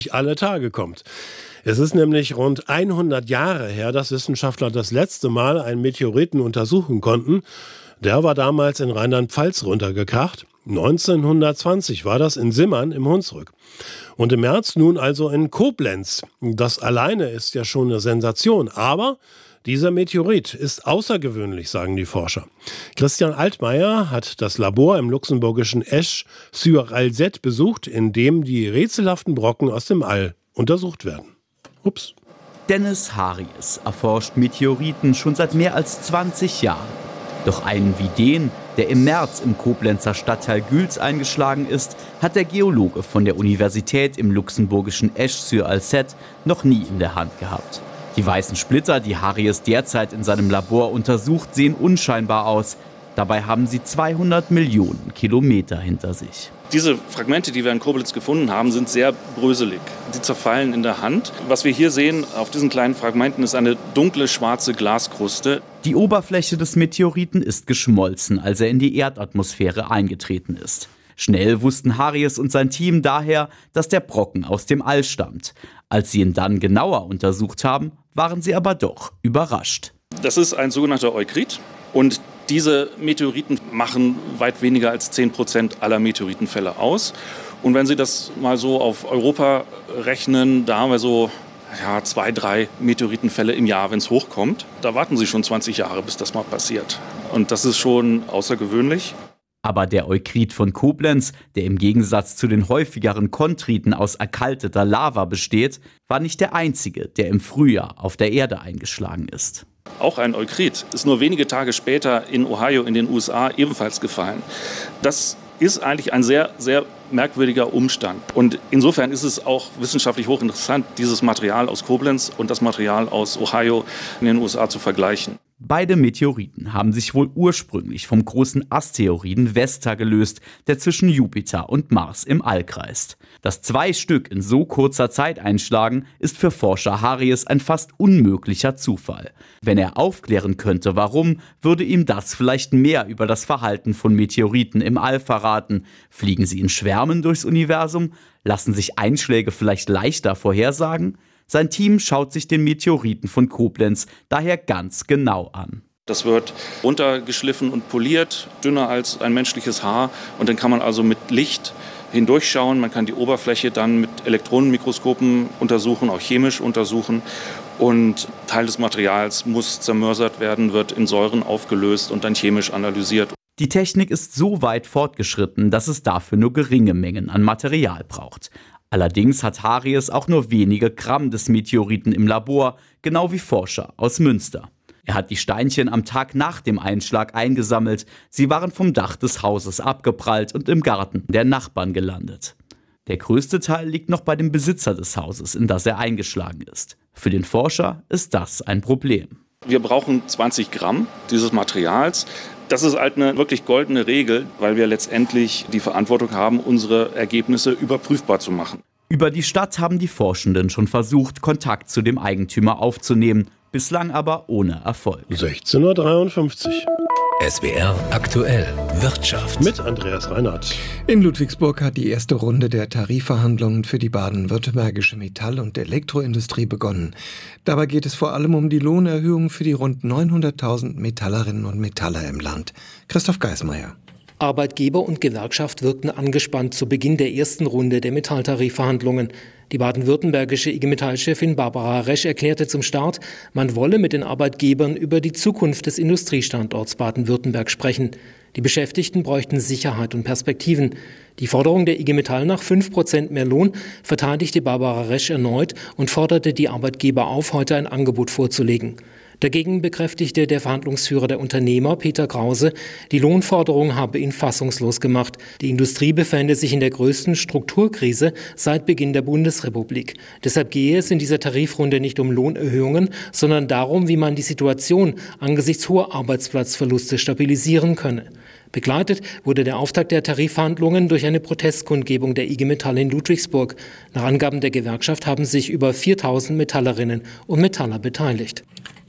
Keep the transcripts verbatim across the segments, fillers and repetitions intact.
alle Tage kommt. Es ist nämlich rund hundert Jahre her, dass Wissenschaftler das letzte Mal einen Meteoriten untersuchen konnten. Der war damals in Rheinland-Pfalz runtergekracht. neunzehnhundertzwanzig war das in Simmern im Hunsrück. Und im März nun also in Koblenz. Das alleine ist ja schon eine Sensation. Aber dieser Meteorit ist außergewöhnlich, sagen die Forscher. Christian Altmaier hat das Labor im luxemburgischen Esch-sur-Alzette besucht, in dem die rätselhaften Brocken aus dem All untersucht werden. Ups. Dennis Harries erforscht Meteoriten schon seit mehr als zwanzig Jahren. Doch einen wie den, der im März im Koblenzer Stadtteil Güls eingeschlagen ist, hat der Geologe von der Universität im luxemburgischen Esch-sur-Alzette noch nie in der Hand gehabt. Die weißen Splitter, die Harries derzeit in seinem Labor untersucht, sehen unscheinbar aus. Dabei haben sie zweihundert Millionen Kilometer hinter sich. Diese Fragmente, die wir in Koblenz gefunden haben, sind sehr bröselig. Die zerfallen in der Hand. Was wir hier sehen auf diesen kleinen Fragmenten ist eine dunkle schwarze Glaskruste. Die Oberfläche des Meteoriten ist geschmolzen, als er in die Erdatmosphäre eingetreten ist. Schnell wussten Harries und sein Team daher, dass der Brocken aus dem All stammt. Als sie ihn dann genauer untersucht haben, waren sie aber doch überrascht. Das ist ein sogenannter Eukrit und diese Meteoriten machen weit weniger als zehn Prozent aller Meteoritenfälle aus. Und wenn Sie das mal so auf Europa rechnen, da haben wir so ja, zwei, drei Meteoritenfälle im Jahr, wenn es hochkommt. Da warten Sie schon zwanzig Jahre, bis das mal passiert. Und das ist schon außergewöhnlich. Aber der Eukrit von Koblenz, der im Gegensatz zu den häufigeren Chondriten aus erkalteter Lava besteht, war nicht der einzige, der im Frühjahr auf der Erde eingeschlagen ist. Auch ein Eukrit ist nur wenige Tage später in Ohio in den U S A ebenfalls gefallen. Das ist eigentlich ein sehr, sehr merkwürdiger Umstand. Und insofern ist es auch wissenschaftlich hochinteressant, dieses Material aus Koblenz und das Material aus Ohio in den U S A zu vergleichen. Beide Meteoriten haben sich wohl ursprünglich vom großen Asteroiden Vesta gelöst, der zwischen Jupiter und Mars im All kreist. Dass zwei Stück in so kurzer Zeit einschlagen, ist für Forscher Harries ein fast unmöglicher Zufall. Wenn er aufklären könnte, warum, würde ihm das vielleicht mehr über das Verhalten von Meteoriten im All verraten. Fliegen sie in Schwärmen durchs Universum? Lassen sich Einschläge vielleicht leichter vorhersagen? Sein Team schaut sich den Meteoriten von Koblenz daher ganz genau an. Das wird runtergeschliffen und poliert, dünner als ein menschliches Haar. Und dann kann man also mit Licht hindurchschauen. Man kann die Oberfläche dann mit Elektronenmikroskopen untersuchen, auch chemisch untersuchen. Und Teil des Materials muss zermörsert werden, wird in Säuren aufgelöst und dann chemisch analysiert. Die Technik ist so weit fortgeschritten, dass es dafür nur geringe Mengen an Material braucht. Allerdings hat Harries auch nur wenige Gramm des Meteoriten im Labor, genau wie Forscher aus Münster. Er hat die Steinchen am Tag nach dem Einschlag eingesammelt. Sie waren vom Dach des Hauses abgeprallt und im Garten der Nachbarn gelandet. Der größte Teil liegt noch bei dem Besitzer des Hauses, in das er eingeschlagen ist. Für den Forscher ist das ein Problem. Wir brauchen zwanzig Gramm dieses Materials. Das ist halt eine wirklich goldene Regel, weil wir letztendlich die Verantwortung haben, unsere Ergebnisse überprüfbar zu machen. Über die Stadt haben die Forschenden schon versucht, Kontakt zu dem Eigentümer aufzunehmen, bislang aber ohne Erfolg. sechzehn Uhr dreiundfünfzig. S W R aktuell Wirtschaft. Mit Andreas Reinhardt. In Ludwigsburg hat die erste Runde der Tarifverhandlungen für die baden-württembergische Metall- und Elektroindustrie begonnen. Dabei geht es vor allem um die Lohnerhöhung für die rund neunhunderttausend Metallerinnen und Metaller im Land. Christoph Geismeier. Arbeitgeber und Gewerkschaft wirkten angespannt zu Beginn der ersten Runde der Metalltarifverhandlungen. Die baden-württembergische I G Metall-Chefin Barbara Resch erklärte zum Start, man wolle mit den Arbeitgebern über die Zukunft des Industriestandorts Baden-Württemberg sprechen. Die Beschäftigten bräuchten Sicherheit und Perspektiven. Die Forderung der I G Metall nach fünf Prozent mehr Lohn verteidigte Barbara Resch erneut und forderte die Arbeitgeber auf, heute ein Angebot vorzulegen. Dagegen bekräftigte der Verhandlungsführer der Unternehmer, Peter Krause, die Lohnforderung habe ihn fassungslos gemacht. Die Industrie befände sich in der größten Strukturkrise seit Beginn der Bundesrepublik. Deshalb gehe es in dieser Tarifrunde nicht um Lohnerhöhungen, sondern darum, wie man die Situation angesichts hoher Arbeitsplatzverluste stabilisieren könne. Begleitet wurde der Auftakt der Tarifverhandlungen durch eine Protestkundgebung der I G Metall in Ludwigsburg. Nach Angaben der Gewerkschaft haben sich über viertausend Metallerinnen und Metaller beteiligt.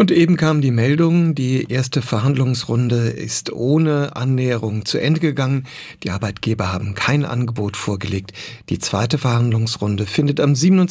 Und eben kam die Meldung, die erste Verhandlungsrunde ist ohne Annäherung zu Ende gegangen. Die Arbeitgeber haben kein Angebot vorgelegt. Die zweite Verhandlungsrunde findet am siebenundzwanzigsten